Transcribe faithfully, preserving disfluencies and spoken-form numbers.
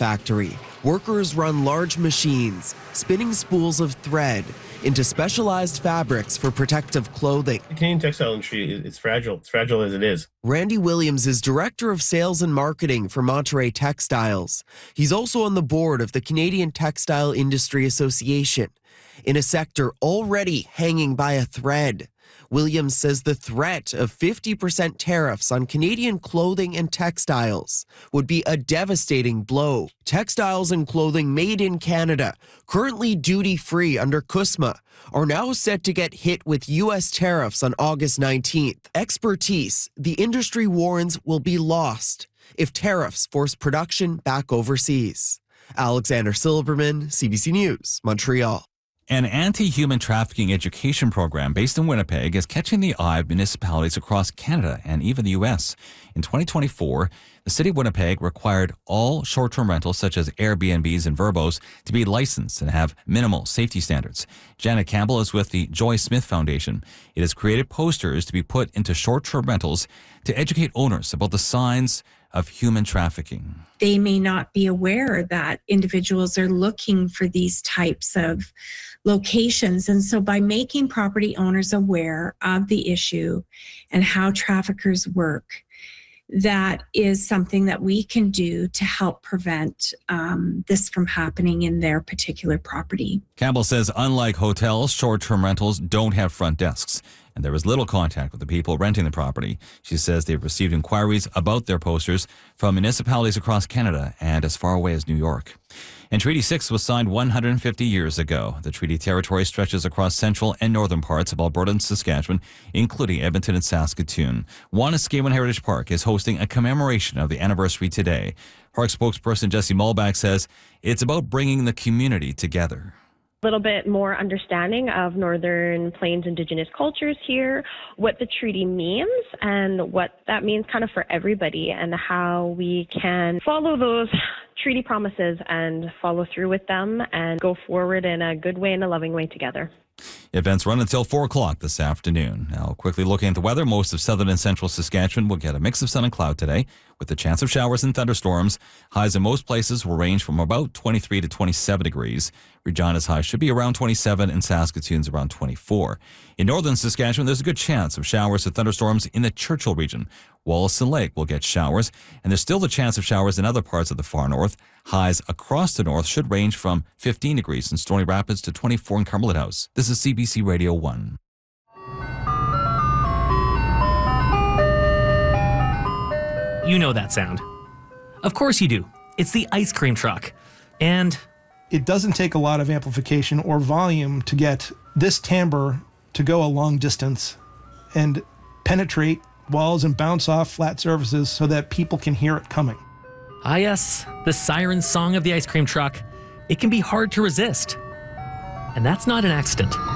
factory, workers run large machines, spinning spools of thread into specialized fabrics for protective clothing. The Canadian textile industry, it's fragile. It's fragile as it is. Randy Williams is director of sales and marketing for Monterey Textiles. He's also on the board of the Canadian Textile Industry Association, in a sector already hanging by a thread. Williams says the threat of fifty percent tariffs on Canadian clothing and textiles would be a devastating blow. Textiles and clothing made in Canada, currently duty-free under CUSMA, are now set to get hit with U S tariffs on August nineteenth. Expertise, the industry warns, will be lost if tariffs force production back overseas. Alexander Silberman, C B C News, Montreal. An anti-human trafficking education program based in Winnipeg is catching the eye of municipalities across Canada and even the U S. In twenty twenty-four, the City of Winnipeg required all short-term rentals such as Airbnbs and Verbos to be licensed and have minimal safety standards. Janet Campbell is with the Joy Smith Foundation. It has created posters to be put into short-term rentals to educate owners about the signs of human trafficking. They may not be aware that individuals are looking for these types of locations. And so by making property owners aware of the issue and how traffickers work, that is something that we can do to help prevent um, this from happening in their particular property. Campbell says unlike hotels, short-term rentals don't have front desks, and there is little contact with the people renting the property. She says they've received inquiries about their posters from municipalities across Canada and as far away as New York. And Treaty six was signed one hundred fifty years ago. The treaty territory stretches across central and northern parts of Alberta and Saskatchewan, including Edmonton and Saskatoon. Wanuskewin Heritage Park is hosting a commemoration of the anniversary today. Park spokesperson Jesse Mulbach says it's about bringing the community together. A little bit more understanding of Northern Plains Indigenous cultures here, what the treaty means and what that means kind of for everybody, and how we can follow those treaty promises and follow through with them and go forward in a good way and a loving way together. Events run until four o'clock this afternoon. Now, quickly looking at the weather, most of southern and central Saskatchewan will get a mix of sun and cloud today, with the chance of showers and thunderstorms. Highs in most places will range from about twenty-three to twenty-seven degrees. Regina's high should be around twenty-seven and Saskatoon's around twenty-four. In northern Saskatchewan, there's a good chance of showers and thunderstorms in the Churchill region. Wollaston Lake will get showers, and there's still the chance of showers in other parts of the far north. Highs across the north should range from fifteen degrees in Stony Rapids to twenty-four in Cumberland House. This is C B C Radio one. You know that sound. Of course you do. It's the ice cream truck. And it doesn't take a lot of amplification or volume to get this timbre to go a long distance and penetrate walls and bounce off flat surfaces so that people can hear it coming. Ah yes, the siren song of the ice cream truck. It can be hard to resist. And that's not an accident.